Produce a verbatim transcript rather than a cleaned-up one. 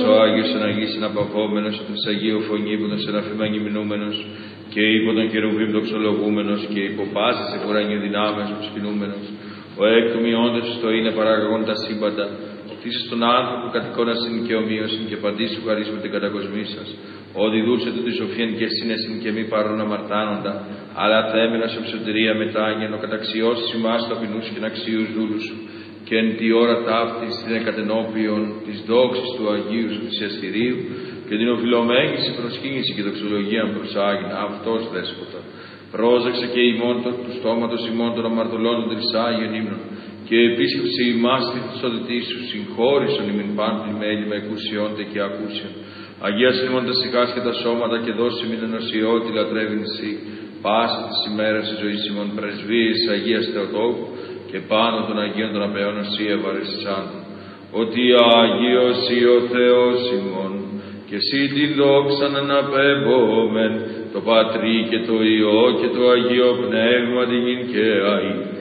ο Άγιος εν Αγίης εναπαυόμενος, ο Αγίου φωνή που τον σεραφήμα γυμνούμενος, και υπό τον Κερουβίμ δοξολογούμενος, και υπό πάσης εκουρανίου δυνάμεως προσκυνούμενος, ο εκ του μειόντος στο είναι παραγωγών τα σύμπαντα, ο φύσης των άνθρωπων κατ' εικόνασιν και ομοίωσιν και παντήσου χαρίσου την κατακοσμή σας, ο διδούσε του τη σοφίαν και σύνεσιν και μη παρόν αμαρτάνοντα, αλλά θέμενα σε ψωτερία μετάγενο, καταξιώσεις ημάς ταπεινούς και αξίους δούλους σου, και εν τη ώρα ταύτη στην εκατενόπιον της δόξης του Αγίου σου θυσιαστηρίου, και την οφειλωμένης προσκύνηση και δοξολογία προσάγειν αυτός δέσποτα. Πρόσεξε και ημών του στόματος ημών των αμαρτωλών των τρισάγιων ύμνων, και επίσκεψε ημάς τη σωτητή σου, συγχώρησον ημιν πάντων με έλλειμμα εκουσιόντε και ακούσιον. Αγίας ημών τα σιγάς και τα σώματα, και δώσε μην ενωσιώτη λατρεύειν σοι, πάσα της ημέρας της ζωής ημών πρεσβείες Αγίας Θεοτόκου, και πάνω των Αγίων των Απαιών εσύ ευαρεσισάντων. Ότι Άγιος ή ο Θεός ημών, και εσύ την δόξαν αναπέμπομεν, το Πατρί και το Υιό και το Αγίο Πνεύμα την και αεί.